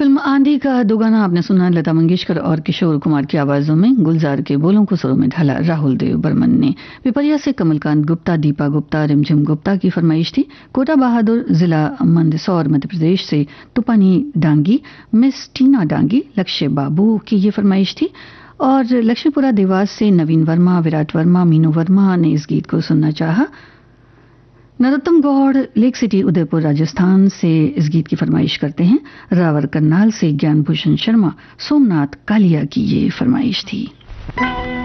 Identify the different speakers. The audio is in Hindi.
Speaker 1: फिल्म आंधी का दो गाना आपने सुना लता मंगेशकर और किशोर कुमार की आवाजों में। गुलजार के बोलों को सुरों में ढाला राहुल देव बर्मन ने। पिपरिया से कमलकांत गुप्ता, दीपा गुप्ता, रिमझिम गुप्ता की फरमाइश थी। कोटा बहादुर, जिला मंदसौर, मध्य प्रदेश से तुपानी डांगी, मिस टीना डांगी, लक्ष्य बाबू की ये फरमाइश थी। और लक्ष्मीपुरा देवास से नवीन वर्मा, विराट वर्मा, मीनू वर्मा ने इस गीत को सुनना चाहा। नरोत्तम गौड़ लेक सिटी उदयपुर राजस्थान से इस गीत की फरमाइश करते हैं। रावर करनाल से ज्ञान भूषण शर्मा, सोमनाथ कालिया की ये फरमाइश थी।